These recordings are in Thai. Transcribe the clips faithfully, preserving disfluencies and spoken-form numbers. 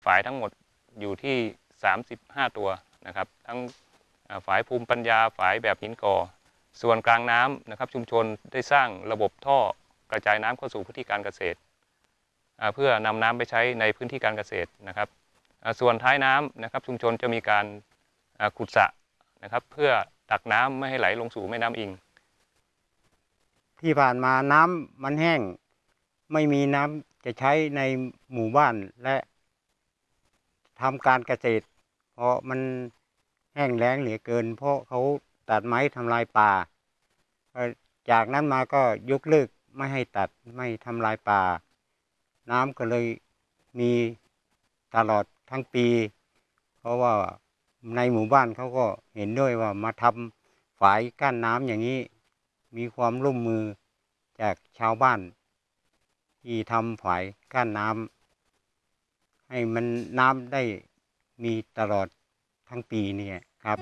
ฝายทั้งหมดอยู่ที่สามสิบห้าตัวนะครับทั้งฝายภูมิปัญญาฝายแบบหินก่อส่วนกลางน้ำนะครับชุมชนได้สร้างระบบท่อกระจายน้ำเข้าสู่พื้นที่การเกษตรเพื่อนำน้ำไปใช้ในพื้นที่การเกษตรนะครับส่วนท้ายน้ำนะครับชุมชนจะมีการขุดสระนะครับเพื่อตักน้ำไม่ให้ไหลลงสู่แม่น้ำอิงที่ผ่านมาน้ำมันแห้งไม่มีน้ำจะใช้ในหมู่บ้านและทำการเกษตรเพราะมันแห้งแล้งเหลือเกินเพราะเขาตัดไม้ทำลายป่าจากนั้นมาก็ยกเลิกไม่ให้ตัดไม่ทำลายป่าน้ำก็เลยมีตลอดทั้งปีเพราะว่าในหมู่บ้านเขาก็เห็นด้วยว่ามาทำฝายกั้นน้ำอย่างนี้มีความร่วมมือจากชาวบ้านที่ทำฝายกั้นน้ำให้มันน้ำได้มีตลอดทั้งปีนี่ครับ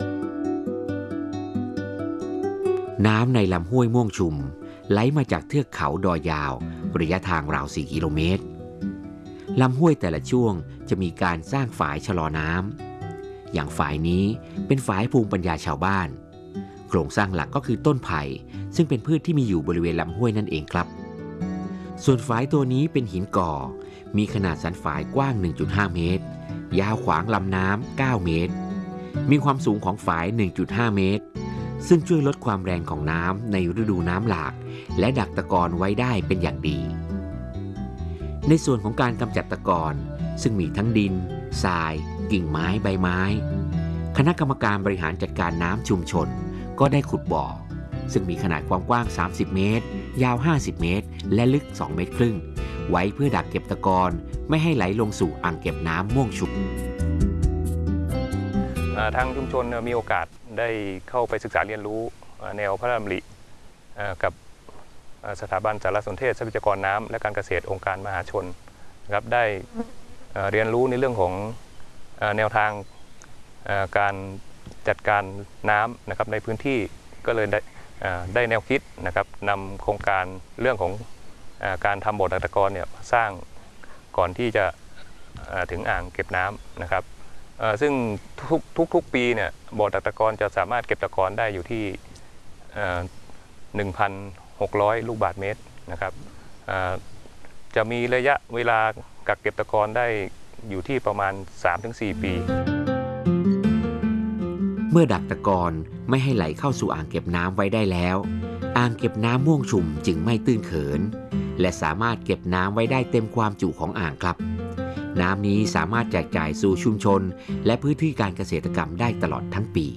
น้ำในลำห้วยม่วงชุมไหลมาจากเทือกเขาดอยยาวระยะทางราวสี่กิโลเมตรลำห้วยแต่ละช่วงจะมีการสร้างฝายชะลอน้ำอย่างฝายนี้เป็นฝายภูมิปัญญาชาวบ้านโครงสร้างหลักก็คือต้นไผ่ซึ่งเป็นพืชที่มีอยู่บริเวณลำห้วยนั่นเองครับส่วนฝายตัวนี้เป็นหินก่อมีขนาดสันฝายกว้าง หนึ่งจุดห้า เมตรยาวขวางลำน้ำเก้าเมตรมีความสูงของฝาย หนึ่งจุดห้า เมตรซึ่งช่วยลดความแรงของน้ำในฤดูน้ำหลากและดักตะกอนไว้ได้เป็นอย่างดีในส่วนของการกำจัดตะกอนซึ่งมีทั้งดินทรายกิ่งไม้ใบไม้คณะกรรมการบริหารจัดการน้ำชุมชนก็ได้ขุดบ่อซึ่งมีขนาดความกว้างสามสิบเมตรยาวห้าสิบเมตรและลึกสองเมตรครึ่งไว้เพื่อดักเก็บตะกอนไม่ให้ไหลลงสู่อ่างเก็บน้ำม่วงชุมทางชุมชนมีโอกาสได้เข้าไปศึกษาเรียนรู้แนวพระราชดำริกับสถาบันสารสนเทศทรัพยากรน้ำและการเกษตรองค์การมหาชนนะครับได้เรียนรู้ในเรื่องของแนวทางการจัดการน้ำนะครับในพื้นที่ก็เลยได้ได้แนวคิดนะครับนำโครงการเรื่องของการทำบ่อดักตะกอนเนี่ยสร้างก่อนที่จะถึงอ่างเก็บน้ำนะครับซึ่งทุกทุกๆปีเนี่ยบ่อดักตะกอนจะสามารถเก็บตะกอนได้อยู่ที่ หนึ่งพันหกร้อย ลูกบาศก์เมตรนะครับจะมีระยะเวลากักเก็บตะกอนได้อยู่ที่ประมาณ สามถึงสี่ ปีเมื่อดักตะกอนไม่ให้ไหลเข้าสู่อ่างเก็บน้ำไว้ได้แล้วอ่างเก็บน้ำม่วงชุมจึงไม่ตื้นเขินและสามารถเก็บน้ำไว้ได้เต็มความจุของอ่างครับน้ำนี้สามารถแจกจ่ายสู่ชุมชนและพื้นที่การเกษตรกรรมได้ตลอดทั้งปี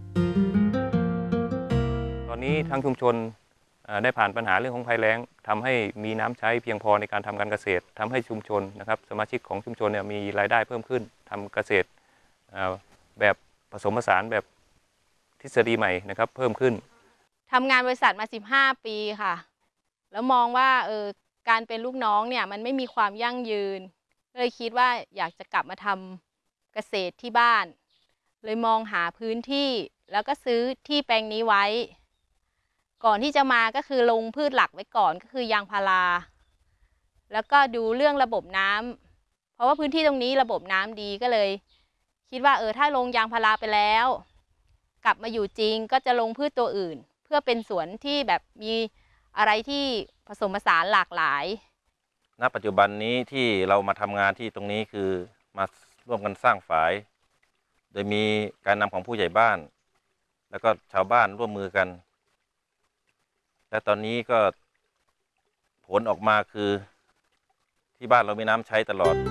ตอนนี้ทางชุมชนได้ผ่านปัญหาเรื่องของภัยแล้งทำให้มีน้ำใช้เพียงพอในการทำการเกษตรทำให้ชุมชนนะครับสมาชิกของชุมชนเนี่ยมีรายได้เพิ่มขึ้นทำเกษตรแบบผสมผสานแบบทฤษฎีใหม่นะครับเพิ่มขึ้นทำงานบริษัทมาสิบห้าปีค่ะแล้วมองว่าเออการเป็นลูกน้องเนี่ยมันไม่มีความยั่งยืนเลยคิดว่าอยากจะกลับมาทำเกษตรที่บ้านเลยมองหาพื้นที่แล้วก็ซื้อที่แปลงนี้ไว้ก่อนที่จะมาก็คือลงพืชหลักไว้ก่อนก็คือยางพาราแล้วก็ดูเรื่องระบบน้ำเพราะว่าพื้นที่ตรงนี้ระบบน้ำดีก็เลยคิดว่าเออถ้าลงยางพาราไปแล้วกลับมาอยู่จริงก็จะลงพืชตัวอื่นเพื่อเป็นสวนที่แบบมีอะไรที่ผสมผสานหลากหลายณปัจจุบันนี้ที่เรามาทำงานที่ตรงนี้คือมาร่วมกันสร้างฝายโดยมีการนำของผู้ใหญ่บ้านแล้วก็ชาวบ้านร่วมมือกันและตอนนี้ก็ผลออกมาคือที่บ้านเรามีน้ำใช้ตลอด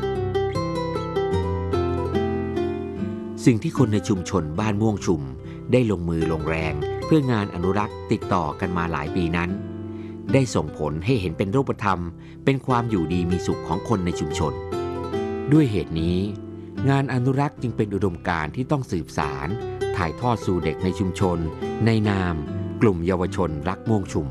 สิ่งที่คนในชุมชนบ้านม่วงชุมได้ลงมือลงแรงเพื่องานอนุรักษ์ติดต่อกันมาหลายปีนั้นได้ส่งผลให้เห็นเป็นรูปธรรมเป็นความอยู่ดีมีสุขของคนในชุมชนด้วยเหตุนี้งานอนุรักษ์จึงเป็นอุดมการณ์ที่ต้องสืบสารถ่ายทอดสู่เด็กในชุมชนในนามกลุ่มเยาวชนรักม่วงชุม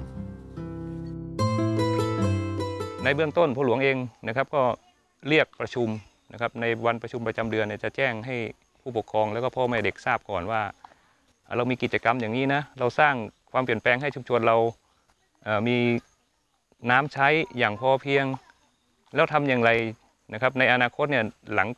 ในเบื้องต้นผู้หลวงเองนะครับก็เรียกประชุมนะครับในวันประชุมประจำเดือนเนี่ยจะแจ้งให้ผู้ปกครองแล้วก็พ่อแม่เด็กทราบก่อนว่าเรามีกิจกรรมอย่างนี้นะเราสร้างความเปลี่ยนแปลงให้ชุมชนเรามีน้ำใช้อย่างพอเพียงแล้วทำอย่างไรนะครับในอนาคตเนี่ยหลัง